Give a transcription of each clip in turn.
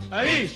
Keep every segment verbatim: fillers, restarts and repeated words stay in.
عيش.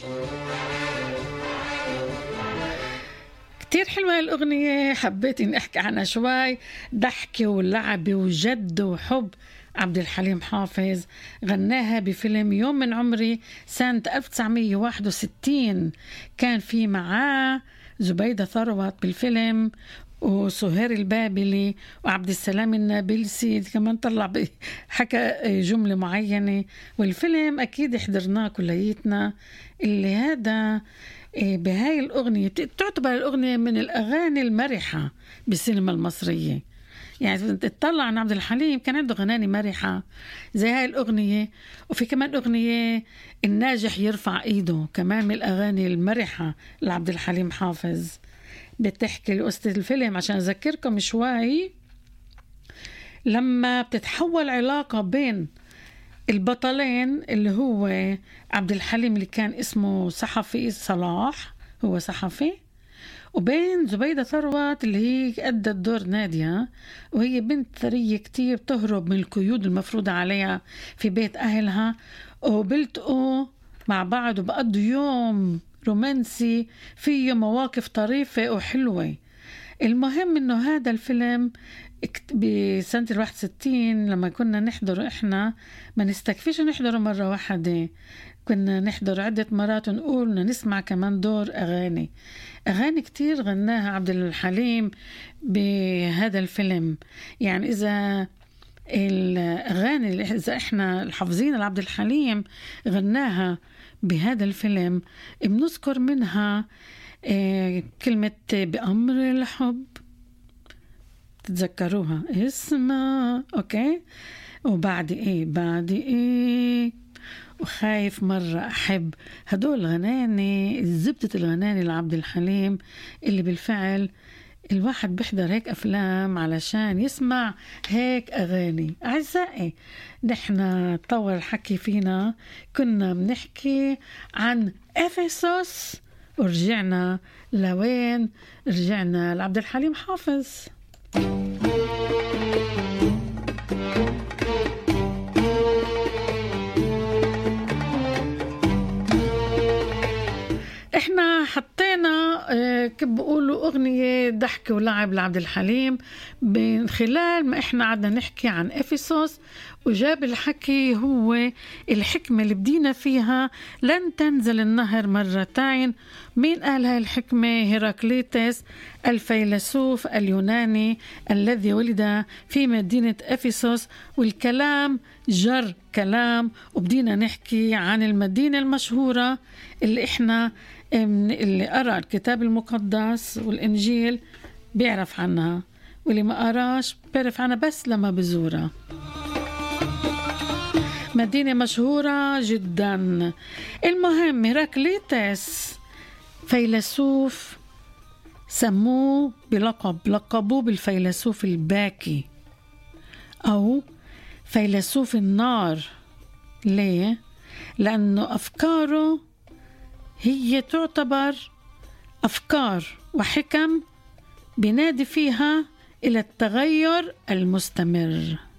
كتير حلوة الأغنية، حبيت إني أحكي عنها شوي. ضحكة ولعبة وجد وحب. عبد الحليم حافظ غناها بفيلم يوم من عمري سنة ألف وتسعمية وواحد وستين. كان في معاه زبيدة ثروت بالفيلم، وسهير البابلي، وعبد السلام النابلسي كمان طلع حكى جملة معينة. والفيلم أكيد حضرناه كليتنا. اللي هذا بهاي الأغنية تعتبر الأغنية من الأغاني المرحة بالسينما المصرية. يعني تطلع عن عبد الحليم كان عنده غناني مرحة زي هاي الأغنية. وفي كمان أغنية الناجح يرفع إيده، كمان من الأغاني المرحة لعبد الحليم حافظ. بتحكي لقصة الفيلم عشان أذكركم شوي. لما بتتحول علاقة بين البطلين اللي هو عبد الحليم اللي كان اسمه صحفي صلاح، هو صحفي، وبين زبيدة ثروت اللي هي أدت دور نادية، وهي بنت ثرية كتير تهرب من القيود المفروضة عليها في بيت أهلها، وبلتقوا مع بعض وبقضوا يوم رومانسي فيه مواقف طريفة وحلوة. المهم إنه هذا الفيلم بسنة الواحد وستين لما كنا نحضر، إحنا ما نستكفيش نحضره مرة واحدة، كنا نحضر عدة مرات ونقول بدنا نسمع كمان دور أغاني أغاني كتير غناها عبد الحليم بهذا الفيلم. يعني إذا الأغاني إذا إحنا الحافظين لعبد الحليم غناها بهذا الفيلم بنذكر منها كلمة بأمر الحب، تتذكروها اسمع أوكي، وبعد إيه بعد إيه، وخايف مرة أحب. هدول غناني زبطة الغناني لعبد الحليم اللي بالفعل الواحد بيحضر هيك أفلام علشان يسمع هيك أغاني. أعزائي، نحن طول الحكي فينا كنا بنحكي عن أفسس ورجعنا لوين؟ رجعنا لعبد الحليم حافظ. احنا حطينا اه كيف بقولوا اغنية ضحك ولعب لعبد الحليم من خلال ما احنا عدنا نحكي عن افسس، وجاب الحكي هو الحكمة اللي بدينا فيها لن تنزل النهر مرتين. مين قال هاي الحكمة؟ هيراكليتس الفيلسوف اليوناني الذي ولد في مدينة أفسس. والكلام جر كلام، وبدينا نحكي عن المدينة المشهورة اللي احنا اللي قرأ الكتاب المقدس والإنجيل بيعرف عنها، واللي ما قراش بيعرف عنها بس لما بزورها. مدينة مشهورة جدا. المهم هيراكليتس فيلسوف سموه بلقب لقبوه بالفيلسوف الباكي أو فيلسوف النار. ليه؟ لأنه أفكاره هي تعتبر أفكار وحكم بنادي فيها إلى التغير المستمر.